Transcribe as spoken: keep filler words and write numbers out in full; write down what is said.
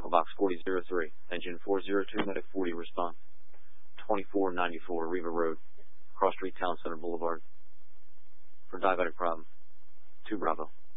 Echo Box forty oh three, Engine four oh two, Medic forty, respond. twenty-four ninety-four Riva Road, Cross Street, Town Center Boulevard. For diabetic problem. two Bravo.